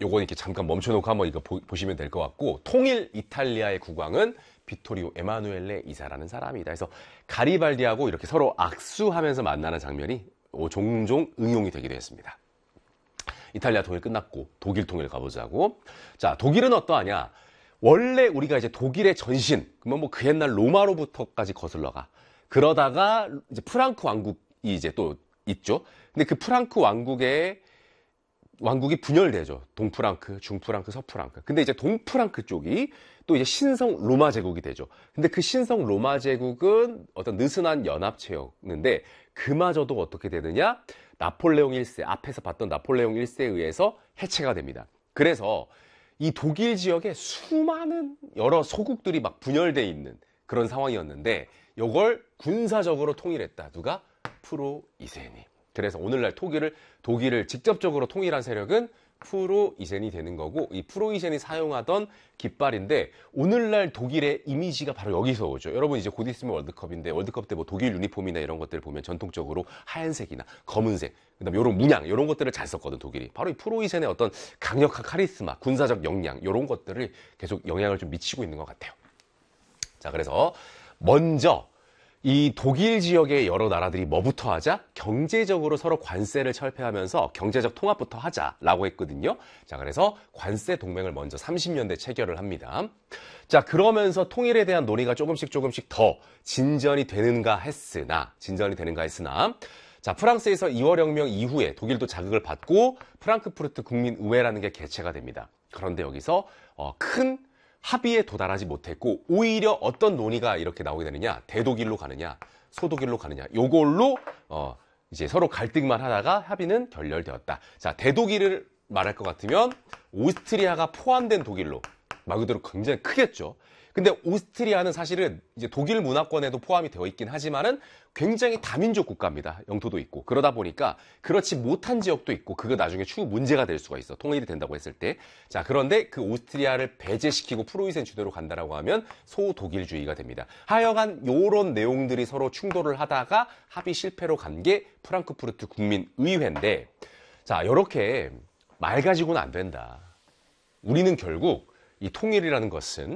요거 이렇게 잠깐 멈춰놓고 한번 이거 보시면 될 것 같고, 통일 이탈리아의 국왕은 비토리오 에마누엘레 이사라는 사람이다. 그래서 가리발디하고 이렇게 서로 악수하면서 만나는 장면이 종종 응용이 되기도 했습니다. 이탈리아 통일 끝났고 독일 통일 가보자고. 자, 독일은 어떠하냐? 원래 우리가 이제 독일의 전신, 그러면 뭐 그 옛날 로마로부터까지 거슬러가. 그러다가 이제 프랑크 왕국이 이제 또 있죠. 근데 그 프랑크 왕국이 분열되죠. 동프랑크, 중프랑크, 서프랑크. 근데 이제 동프랑크 쪽이 또 이제 신성 로마 제국이 되죠. 근데 그 신성 로마 제국은 어떤 느슨한 연합체였는데, 그마저도 어떻게 되느냐? 나폴레옹 1세, 앞에서 봤던 나폴레옹 1세에 의해서 해체가 됩니다. 그래서 이 독일 지역에 수많은 여러 소국들이 막 분열돼 있는 그런 상황이었는데, 이걸 군사적으로 통일했다. 누가? 프로 이세니. 그래서 오늘날 독일을 직접적으로 통일한 세력은 프로 이센이 되는 거고, 이 프로 이센이 사용하던 깃발인데, 오늘날 독일의 이미지가 바로 여기서 오죠. 여러분 이제 곧 있으면 월드컵인데, 월드컵 때 뭐 독일 유니폼이나 이런 것들을 보면 전통적으로 하얀색이나 검은색, 그다음에 이런 문양, 이런 것들을 잘 썼거든 독일이. 바로 이 프로 이센의 어떤 강력한 카리스마, 군사적 역량, 이런 것들을 계속 영향을 좀 미치고 있는 것 같아요. 자, 그래서 먼저 이 독일 지역의 여러 나라들이 뭐부터 하자? 경제적으로 서로 관세를 철폐하면서 경제적 통합부터 하자라고 했거든요. 자, 그래서 관세 동맹을 먼저 30년대 체결을 합니다. 자, 그러면서 통일에 대한 논의가 조금씩 더 진전이 되는가 했으나, 자, 프랑스에서 2월 혁명 이후에 독일도 자극을 받고 프랑크푸르트 국민의회라는 게 개최가 됩니다. 그런데 여기서 큰 합의에 도달하지 못했고, 오히려 어떤 논의가 이렇게 나오게 되느냐? 대독일로 가느냐, 소독일로 가느냐, 요걸로 이제 서로 갈등만 하다가 합의는 결렬되었다. 자, 대독일을 말할 것 같으면 오스트리아가 포함된 독일로, 말 그대로 굉장히 크겠죠. 근데 오스트리아는 사실은 이제 독일 문화권에도 포함이 되어 있긴 하지만은 굉장히 다민족 국가입니다. 영토도 있고. 그러다 보니까 그렇지 못한 지역도 있고, 그거 나중에 추후 문제가 될 수가 있어. 통일이 된다고 했을 때. 자, 그런데 그 오스트리아를 배제시키고 프로이센 주도로 간다라고 하면 소독일주의가 됩니다. 하여간 요런 내용들이 서로 충돌을 하다가 합의 실패로 간 게 프랑크푸르트 국민의회인데, 자, 요렇게 말 가지고는 안 된다. 우리는 결국 이 통일이라는 것은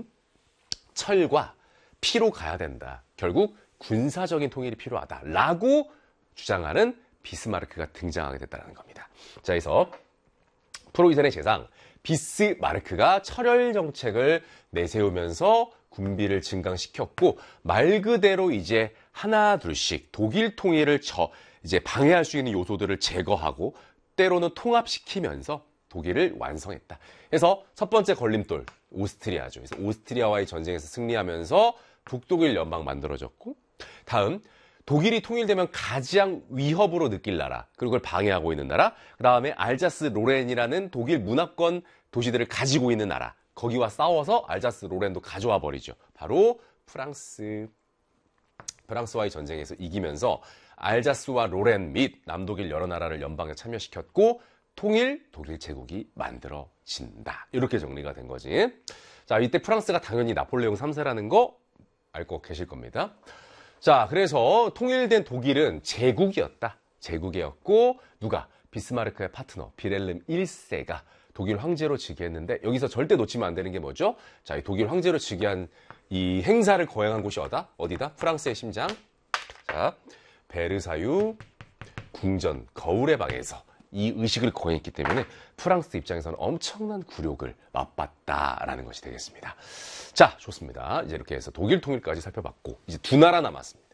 철과 피로 가야 된다. 결국 군사적인 통일이 필요하다라고 주장하는 비스마르크가 등장하게 됐다는 겁니다. 자, 그래서 프로이센의 재상 비스마르크가 철혈 정책을 내세우면서 군비를 증강시켰고, 말 그대로 이제 하나 둘씩 독일 통일을 이제 방해할 수 있는 요소들을 제거하고 때로는 통합시키면서 독일을 완성했다. 그래서 첫 번째 걸림돌 오스트리아죠. 그래서 오스트리아와의 전쟁에서 승리하면서 북독일 연방 만들어졌고, 다음 독일이 통일되면 가장 위협으로 느낄 나라, 그리고 그걸 방해하고 있는 나라, 그 다음에 알자스 로렌이라는 독일 문화권 도시들을 가지고 있는 나라, 거기와 싸워서 알자스 로렌도 가져와 버리죠. 바로 프랑스와의 전쟁에서 이기면서 알자스와 로렌 및 남독일 여러 나라를 연방에 참여시켰고, 독일 제국이 만들어진다. 이렇게 정리가 된 거지. 자, 이때 프랑스가 당연히 나폴레옹 3세라는 거 알고 계실 겁니다. 자, 그래서 통일된 독일은 제국이었다. 제국이었고, 누가? 비스마르크의 파트너 빌헬름 1세가 독일 황제로 즉위했는데, 여기서 절대 놓치면 안 되는 게 뭐죠? 자, 이 독일 황제로 즉위한 이 행사를 거행한 곳이 어디다? 프랑스의 심장. 자, 베르사유 궁전 거울의 방에서 이 의식을 거행했기 때문에 프랑스 입장에서는 엄청난 굴욕을 맛봤다라는 것이 되겠습니다. 자, 좋습니다. 이제 이렇게 해서 독일 통일까지 살펴봤고, 이제 두 나라 남았습니다.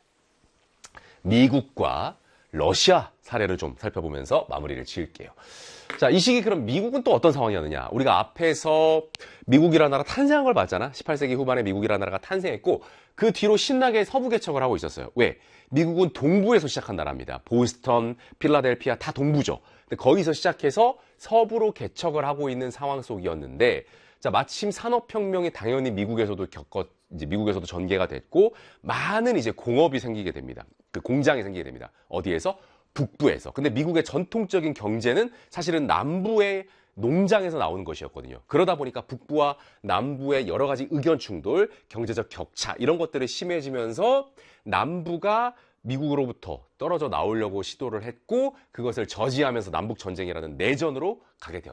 미국과 러시아 사례를 좀 살펴보면서 마무리를 지을게요. 자, 이 시기 그럼 미국은 또 어떤 상황이었느냐? 우리가 앞에서 미국이라는 나라 탄생한 걸 봤잖아. 18세기 후반에 미국이라는 나라가 탄생했고, 그 뒤로 신나게 서부 개척을 하고 있었어요. 왜? 미국은 동부에서 시작한 나라입니다. 보스턴, 필라델피아 다 동부죠. 근데 거기서 시작해서 서부로 개척을 하고 있는 상황 속이었는데, 자, 마침 산업혁명이 당연히 미국에서도 미국에서도 전개가 됐고, 많은 이제 공업이 생기게 됩니다. 그 공장이 생기게 됩니다. 어디에서? 북부에서. 근데 미국의 전통적인 경제는 사실은 남부의 농장에서 나오는 것이었거든요. 그러다 보니까 북부와 남부의 여러 가지 의견 충돌, 경제적 격차, 이런 것들이 심해지면서 남부가 미국으로부터 떨어져 나오려고 시도를 했고, 그것을 저지하면서 남북전쟁이라는 내전으로 가게